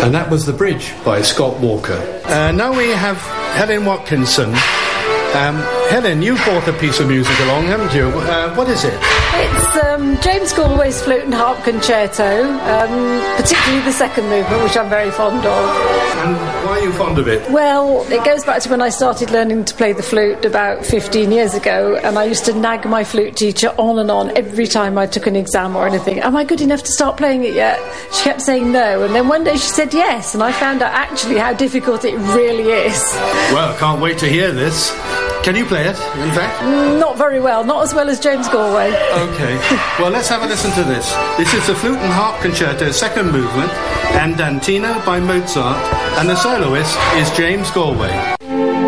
And that was The Bridge by Scott Walker. Now we have Helen Watkinson. Helen, you've brought a piece of music along, haven't you? What is it? It's James Galway's Flute and Harp Concerto, particularly the second movement, which I'm very fond of. And why are you fond of it? Well, it goes back to when I started learning to play the flute about 15 years ago, and I used to nag my flute teacher on and on every time I took an exam or anything. Am I good enough to start playing it yet? She kept saying no, and then one day she said yes, and I found out actually how difficult it really is. Well, I can't wait to hear this. Can you play it, in fact? Not very well, not as well as James Galway. OK. Well, let's have a listen to this. This is the Flute and Harp Concerto, second movement, Andantino by Mozart, and the soloist is James Galway.